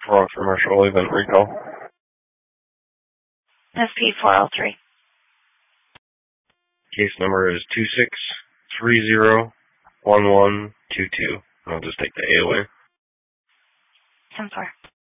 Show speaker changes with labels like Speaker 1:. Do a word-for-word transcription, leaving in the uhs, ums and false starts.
Speaker 1: for a commercial event recall.
Speaker 2: S P four oh three.
Speaker 1: Case number is two six three zero one one two two. I'll just take the A away.
Speaker 2: ten four.